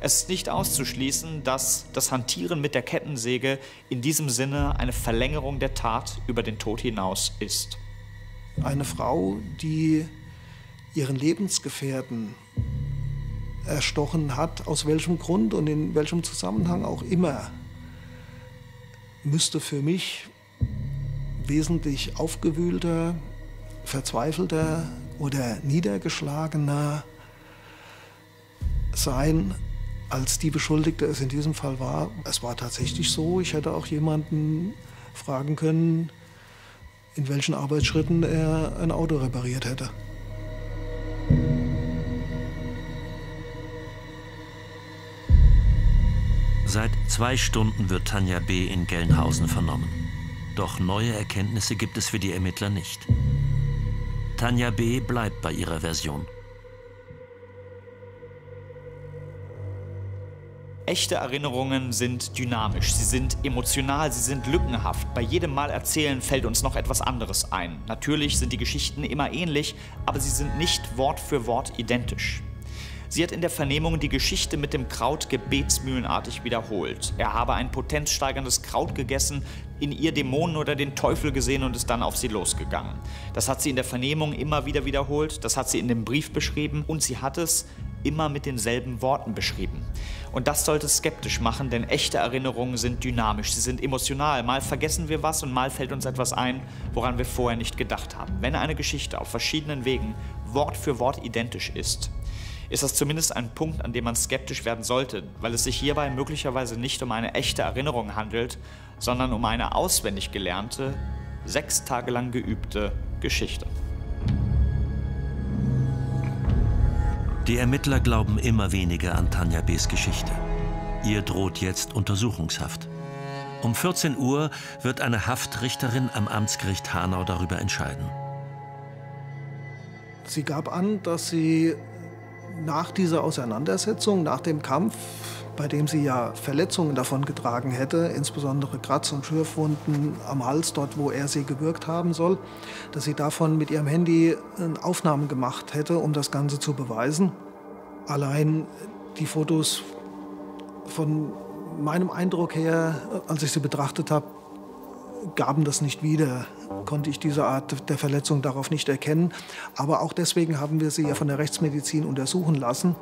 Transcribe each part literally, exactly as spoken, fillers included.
Es ist nicht auszuschließen, dass das Hantieren mit der Kettensäge in diesem Sinne eine Verlängerung der Tat über den Tod hinaus ist. Eine Frau, die ihren Lebensgefährten erstochen hat, aus welchem Grund und in welchem Zusammenhang auch immer, müsste für mich wesentlich aufgewühlter, verzweifelter oder niedergeschlagener sein, als die Beschuldigte es in diesem Fall war. Es war tatsächlich so, ich hätte auch jemanden fragen können, in welchen Arbeitsschritten er ein Auto repariert hätte. Seit zwei Stunden wird Tanja B. in Gelnhausen vernommen. Doch neue Erkenntnisse gibt es für die Ermittler nicht. Tanja B. bleibt bei ihrer Version. Echte Erinnerungen sind dynamisch, sie sind emotional, sie sind lückenhaft. Bei jedem Mal erzählen fällt uns noch etwas anderes ein. Natürlich sind die Geschichten immer ähnlich, aber sie sind nicht Wort für Wort identisch. Sie hat in der Vernehmung die Geschichte mit dem Kraut gebetsmühlenartig wiederholt. Er habe ein potenzsteigerndes Kraut gegessen, in ihr Dämonen oder den Teufel gesehen und ist dann auf sie losgegangen. Das hat sie in der Vernehmung immer wieder wiederholt, das hat sie in dem Brief beschrieben und sie hat es immer mit denselben Worten beschrieben. Und das sollte skeptisch machen, denn echte Erinnerungen sind dynamisch, sie sind emotional. Mal vergessen wir was und mal fällt uns etwas ein, woran wir vorher nicht gedacht haben. Wenn eine Geschichte auf verschiedenen Wegen Wort für Wort identisch ist, ist das zumindest ein Punkt, an dem man skeptisch werden sollte, weil es sich hierbei möglicherweise nicht um eine echte Erinnerung handelt, sondern um eine auswendig gelernte, sechs Tage lang geübte Geschichte. Die Ermittler glauben immer weniger an Tanja B.'s Geschichte. Ihr droht jetzt Untersuchungshaft. Um vierzehn Uhr wird eine Haftrichterin am Amtsgericht Hanau darüber entscheiden. Sie gab an, dass sie nach dieser Auseinandersetzung, nach dem Kampf, bei dem sie ja Verletzungen davon getragen hätte, insbesondere Kratz- und Schürfwunden am Hals, dort wo er sie gewürgt haben soll, dass sie davon mit ihrem Handy Aufnahmen gemacht hätte, um das Ganze zu beweisen. Allein die Fotos von meinem Eindruck her, als ich sie betrachtet habe, gaben das nicht wieder, konnte ich diese Art der Verletzung darauf nicht erkennen. Aber auch deswegen haben wir sie ja von der Rechtsmedizin untersuchen lassen.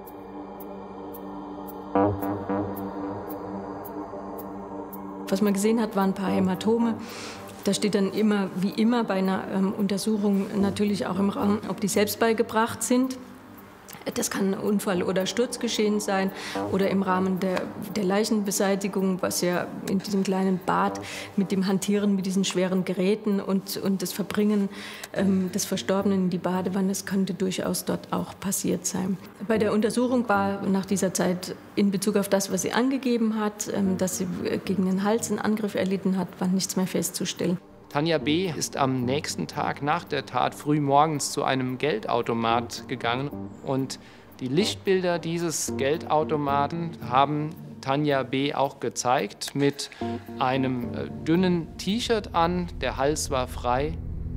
Was man gesehen hat, waren ein paar Hämatome. Da steht dann immer, wie immer bei einer ähm, Untersuchung natürlich auch im Raum, ob die selbst beigebracht sind. Das kann ein Unfall oder Sturzgeschehen sein oder im Rahmen der, der Leichenbeseitigung, was ja in diesem kleinen Bad mit dem Hantieren mit diesen schweren Geräten und, und das Verbringen ähm, des Verstorbenen in die Badewanne, das könnte durchaus dort auch passiert sein. Bei der Untersuchung war nach dieser Zeit in Bezug auf das, was sie angegeben hat, ähm, dass sie gegen den Hals einen Angriff erlitten hat, war nichts mehr festzustellen. Tanja B. ist am nächsten Tag nach der Tat früh morgens zu einem Geldautomat gegangen. Und die Lichtbilder dieses Geldautomaten haben Tanja B. auch gezeigt mit einem dünnen T-Shirt an. Der Hals war frei,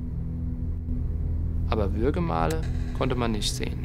aber Würgemale konnte man nicht sehen.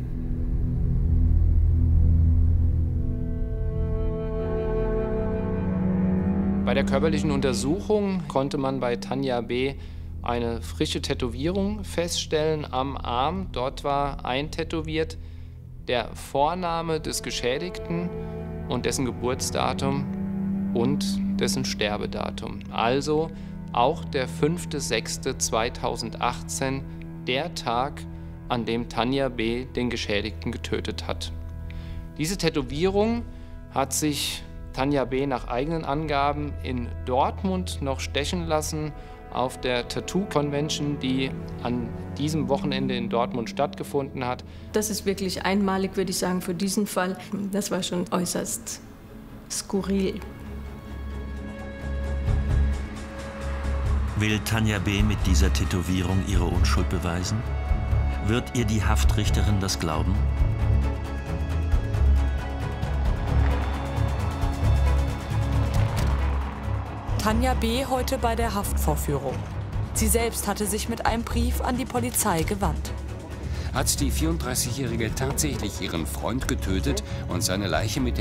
Bei der körperlichen Untersuchung konnte man bei Tanja B. eine frische Tätowierung feststellen am Arm. Dort war eintätowiert der Vorname des Geschädigten und dessen Geburtsdatum und dessen Sterbedatum. Also auch der fünfte sechste zweitausendachtzehn, der Tag, an dem Tanja B. den Geschädigten getötet hat. Diese Tätowierung hat sich Tanja B. nach eigenen Angaben in Dortmund noch stechen lassen auf der Tattoo Convention, die an diesem Wochenende in Dortmund stattgefunden hat. Das ist wirklich einmalig, würde ich sagen, für diesen Fall. Das war schon äußerst skurril. Will Tanja B. mit dieser Tätowierung ihre Unschuld beweisen? Wird ihr die Haftrichterin das glauben? Tanja B. heute bei der Haftvorführung. Sie selbst hatte sich mit einem Brief an die Polizei gewandt. Hat die vierunddreißigjährige tatsächlich ihren Freund getötet und seine Leiche mit